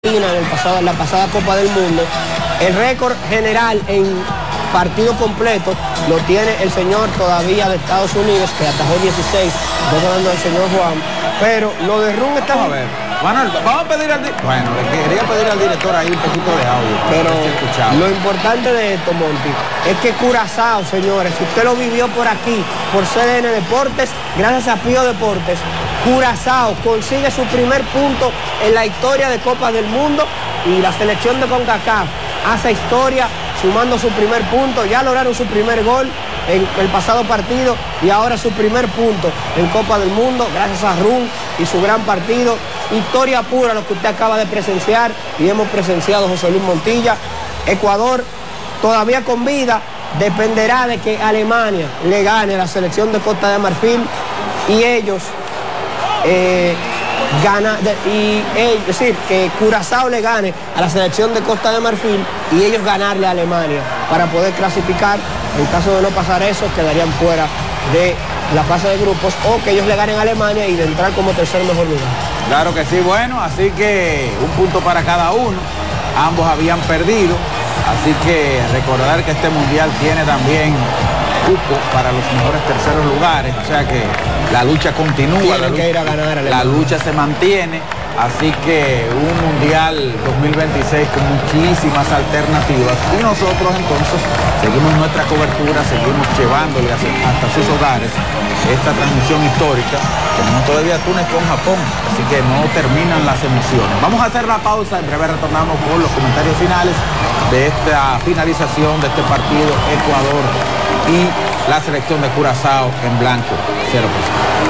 en la pasada Copa del Mundo. El récord general en partido completo lo tiene el señor todavía de Estados Unidos, que atajó 16, estoy hablando del señor Juan, pero lo de Run está... Vamos a ver, Manuel, vamos a pedir al director, bueno, le quería pedir al director ahí un poquito de audio, pero lo importante de esto, Monty, es que Curazao, señores, si usted lo vivió por aquí, por CDN Deportes, gracias a Pío Deportes, Curazao consigue su primer punto en la historia de Copas del Mundo y la selección de CONCACAF hace historia sumando su primer punto, ya lograron su primer gol en el pasado partido y ahora su primer punto en Copa del Mundo, gracias a Run y su gran partido. Historia pura lo que usted acaba de presenciar y hemos presenciado José Luis Montilla. Ecuador todavía con vida, dependerá de que Alemania le gane a la selección de Costa de Marfil y ellos es decir, que Curazao le gane a la selección de Costa de Marfil y ellos ganarle a Alemania para poder clasificar. En caso de no pasar eso, quedarían fuera de la fase de grupos, o que ellos le ganen a Alemania y de entrar como tercer mejor lugar. Claro que sí, bueno, así que un punto para cada uno, ambos habían perdido, así que recordar que este mundial tiene también cupo para los mejores terceros lugares, o sea que la lucha continúa, la lucha se mantiene, así que un mundial 2026 con muchísimas alternativas y nosotros entonces seguimos nuestra cobertura, seguimos llevándole hasta sus hogares esta transmisión histórica. Tenemos todavía túnel con Japón, así que no terminan las emociones. Vamos a hacer la pausa, en breve retornamos con los comentarios finales de esta finalización de este partido Ecuador y la selección de Curazao en blanco 0%.